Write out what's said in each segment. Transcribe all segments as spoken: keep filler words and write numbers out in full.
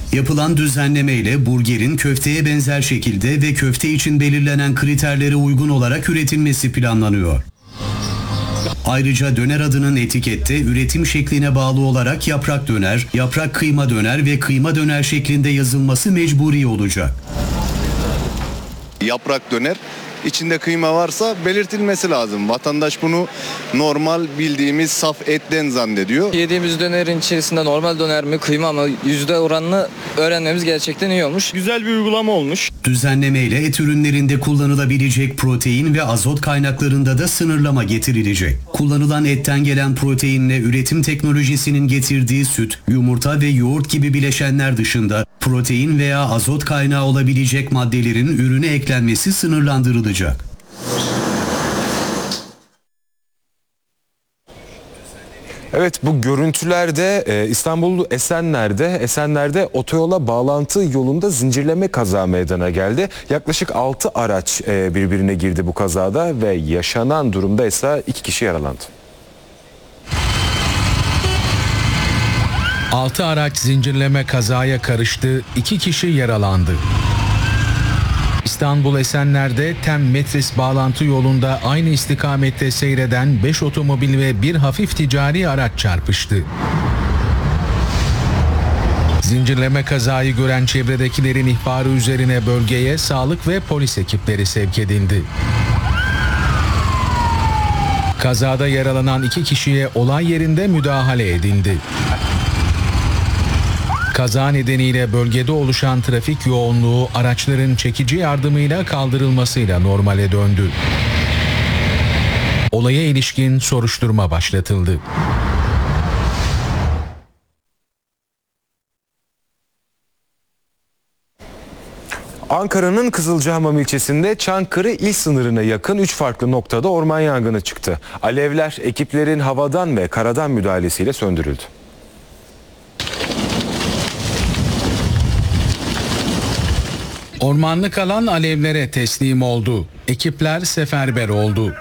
Yapılan düzenleme ile burgerin köfteye benzer şekilde ve köfte için belirlenen kriterlere uygun olarak üretilmesi planlanıyor. Ayrıca döner adının etikette üretim şekline bağlı olarak yaprak döner, yaprak kıyma döner ve kıyma döner şeklinde yazılması mecburi olacak. Yaprak döner, içinde kıyma varsa belirtilmesi lazım. Vatandaş bunu normal bildiğimiz saf etten zannediyor. Yediğimiz dönerin içerisinde normal döner mi, kıyma mı, yüzde oranını öğrenmemiz gerçekten iyi olmuş. Güzel bir uygulama olmuş. Düzenleme ile et ürünlerinde kullanılabilecek protein ve azot kaynaklarında da sınırlama getirilecek. Kullanılan etten gelen proteinle üretim teknolojisinin getirdiği süt, yumurta ve yoğurt gibi bileşenler dışında protein veya azot kaynağı olabilecek maddelerin ürüne eklenmesi sınırlandırılacak. Evet, bu görüntülerde e, İstanbul Esenler'de Esenler'de otoyola bağlantı yolunda zincirleme kaza meydana geldi. Yaklaşık altı araç e, birbirine girdi bu kazada ve yaşanan durumda ise iki kişi yaralandı. altı araç zincirleme kazaya karıştı, iki kişi yaralandı. İstanbul Esenler'de Tem Metris bağlantı yolunda aynı istikamette seyreden beş otomobil ve bir hafif ticari araç çarpıştı. Zincirleme kazayı gören çevredekilerin ihbarı üzerine bölgeye sağlık ve polis ekipleri sevk edildi. Kazada yaralanan iki kişiye olay yerinde müdahale edildi. Kaza nedeniyle bölgede oluşan trafik yoğunluğu araçların çekici yardımıyla kaldırılmasıyla normale döndü. Olaya ilişkin soruşturma başlatıldı. Ankara'nın Kızılcahamam ilçesinde Çankırı il sınırına yakın üç farklı noktada orman yangını çıktı. Alevler ekiplerin havadan ve karadan müdahalesiyle söndürüldü. Ormanlık alan alevlere teslim oldu. Ekipler seferber oldu.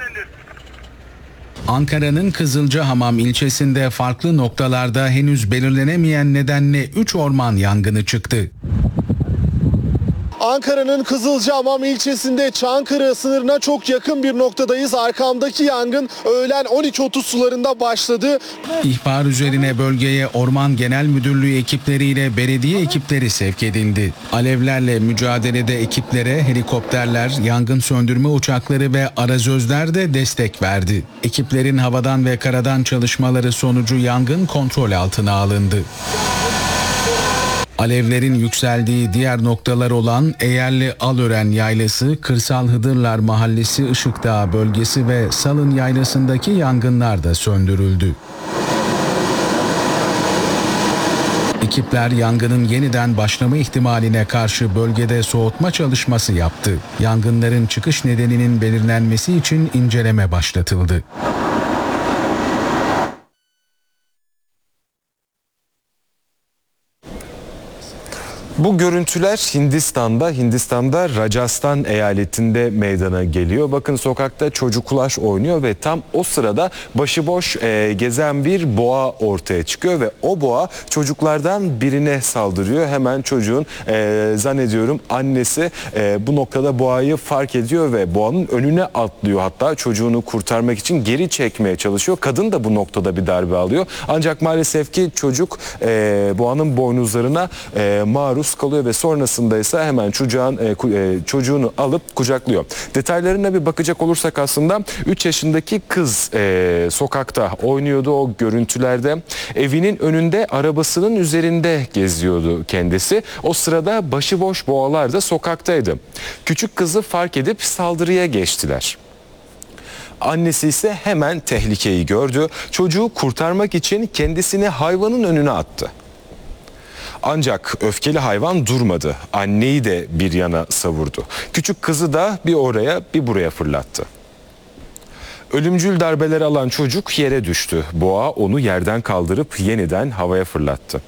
Ankara'nın Kızılcahamam ilçesinde farklı noktalarda henüz belirlenemeyen nedenle üç orman yangını çıktı. Ankara'nın Kızılcahamam ilçesinde Çankırı sınırına çok yakın bir noktadayız. Arkamdaki yangın öğlen on üç otuz sularında başladı. İhbar üzerine bölgeye Orman Genel Müdürlüğü ekipleriyle belediye ekipleri sevk edildi. Alevlerle mücadelede ekiplere helikopterler, yangın söndürme uçakları ve arazözler de destek verdi. Ekiplerin havadan ve karadan çalışmaları sonucu yangın kontrol altına alındı. Alevlerin yükseldiği diğer noktalar olan Eğerli Alören Yaylası, Kırsal Hıdırlar Mahallesi Işıkdağ bölgesi ve Salın Yaylası'ndaki yangınlar da söndürüldü. Ekipler yangının yeniden başlama ihtimaline karşı bölgede soğutma çalışması yaptı. Yangınların çıkış nedeninin belirlenmesi için inceleme başlatıldı. Bu görüntüler Hindistan'da, Hindistan'da Rajasthan eyaletinde meydana geliyor. Bakın sokakta çocuklar oynuyor ve tam o sırada başıboş e, gezen bir boğa ortaya çıkıyor ve o boğa çocuklardan birine saldırıyor. Hemen çocuğun e, zannediyorum annesi e, bu noktada boğayı fark ediyor ve boğanın önüne atlıyor. Hatta çocuğunu kurtarmak için geri çekmeye çalışıyor. Kadın da bu noktada bir darbe alıyor. Ancak maalesef ki çocuk e, boğanın boynuzlarına e, maruz kalıyor ve sonrasında ise hemen çocuğun, e, çocuğunu alıp kucaklıyor. Detaylarına bir bakacak olursak aslında üç yaşındaki kız e, sokakta oynuyordu o görüntülerde. Evinin önünde arabasının üzerinde geziyordu kendisi. O sırada başıboş boğalar da sokaktaydı. Küçük kızı fark edip saldırıya geçtiler. Annesi ise hemen tehlikeyi gördü. Çocuğu kurtarmak için kendisini hayvanın önüne attı. Ancak öfkeli hayvan durmadı. Anneyi de bir yana savurdu. Küçük kızı da bir oraya bir buraya fırlattı. Ölümcül darbeler alan çocuk yere düştü. Boğa onu yerden kaldırıp yeniden havaya fırlattı.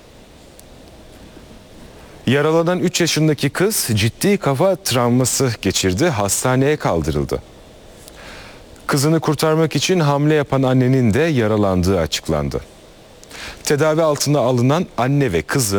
Yaralanan üç yaşındaki kız ciddi kafa travması geçirdi. Hastaneye kaldırıldı. Kızını kurtarmak için hamle yapan annenin de yaralandığı açıklandı. Tedavi altına alınan anne ve kızı